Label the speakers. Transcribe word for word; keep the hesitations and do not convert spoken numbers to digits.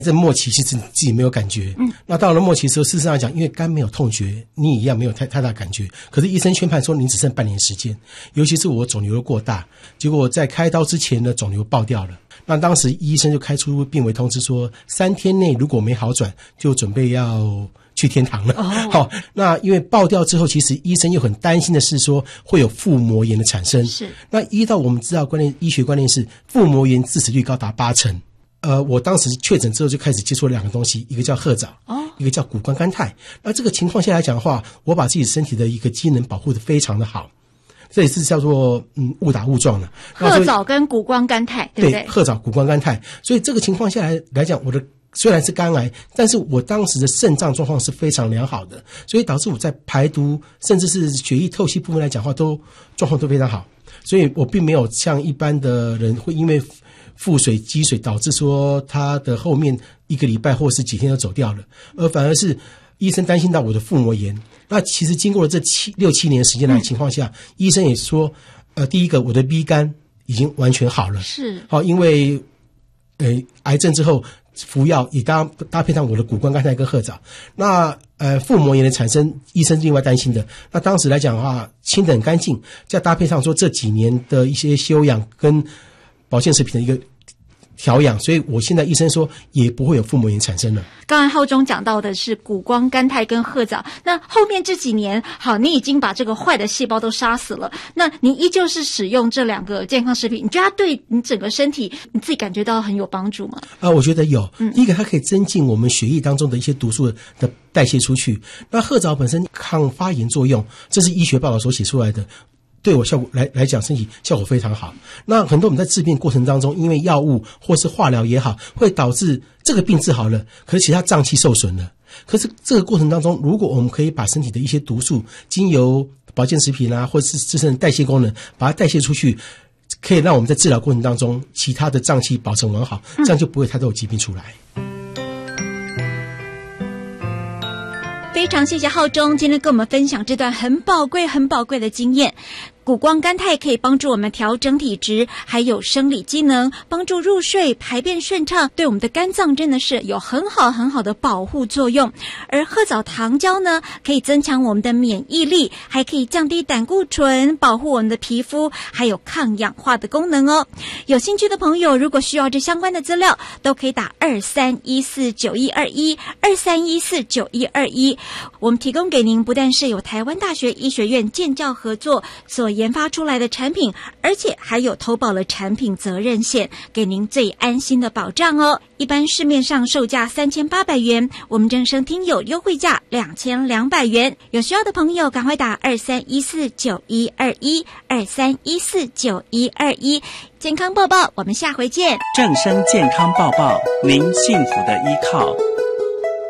Speaker 1: 在末期其实自己没有感觉，嗯，那到了末期的时候，事实上来讲，因为肝没有痛觉，你一样没有太太大感觉。可是医生宣判说你只剩半年时间，尤其是我肿瘤过大，结果在开刀之前呢，肿瘤爆掉了。那当时医生就开出病危通知说，三天内如果没好转，就准备要去天堂了。好、oh. ，那因为爆掉之后，其实医生又很担心的是说会有腹膜炎的产生。是，那依照我们知道观念，医学观念是腹膜炎致死率高达八成。呃，我当时确诊之后就开始接触了两个东西，一个叫褐藻，哦，一个叫谷胱甘肽。那这个情况下来讲的话，我把自己身体的一个机能保护得非常的好，这也是叫做嗯误打误撞了。
Speaker 2: 褐藻跟谷胱甘肽，对不对？
Speaker 1: 对，褐藻、谷胱甘肽。所以这个情况下来来讲，我的虽然是肝癌，但是我当时的肾脏状况是非常良好的，所以导致我在排毒甚至是血液透析部分来讲的话，都状况都非常好。所以我并没有像一般的人会因为腹水积水导致说他的后面一个礼拜或是几天就走掉了，而反而是医生担心到我的腹膜炎。那其实经过了这七六七年时间来的情况下、嗯、医生也说呃，第一个我的 B 肝已经完全好了，是好、哦，因为呃癌症之后服药也搭搭配上我的谷胱甘肽跟褐藻。那呃腹膜炎的产生医生另外担心的，那当时来讲的话清得很干净，再搭配上说这几年的一些休养跟保健食品的一个调养，所以我现在医生说也不会有腹膜炎产生了。
Speaker 2: 刚才浩中讲到的是谷胱甘肽跟褐藻，那后面这几年好，你已经把这个坏的细胞都杀死了，那你依旧是使用这两个健康食品，你觉得它对你整个身体你自己感觉到很有帮助吗？
Speaker 1: 啊，我觉得有。嗯，第一个它可以增进我们血液当中的一些毒素的代谢出去。那褐藻本身抗发炎作用，这是医学报道所写出来的。对我效果来来讲，身体效果非常好。那很多我们在治病过程当中，因为药物或是化疗也好，会导致这个病治好了，可是其他脏器受损了。可是这个过程当中，如果我们可以把身体的一些毒素，经由保健食品啊，或者是自身的代谢功能，把它代谢出去，可以让我们在治疗过程当中，其他的脏器保存完好，这样就不会太多有疾病出来。
Speaker 2: 非常谢谢浩中今天跟我们分享这段很宝贵很宝贵的经验。谷胱甘肽可以帮助我们调整体质，还有生理机能，帮助入睡，排便顺畅，对我们的肝脏真的是有很好很好的保护作用。而褐藻糖胶呢，可以增强我们的免疫力，还可以降低胆固醇，保护我们的皮肤，还有抗氧化的功能哦。有兴趣的朋友，如果需要这相关的资料，都可以打二三一四九一二一 二三一四九一二一。我们提供给您不但是有台湾大学医学院建教合作所研发出来的产品，而且还有投保了产品责任险，给您最安心的保障哦。一般市面上售价三千八百元，我们正声听友优惠价两千两百元。有需要的朋友赶快打二三一四九一二一 二三一四九一二一。健康报报，我们下回见。
Speaker 3: 正声健康报报，您幸福的依靠。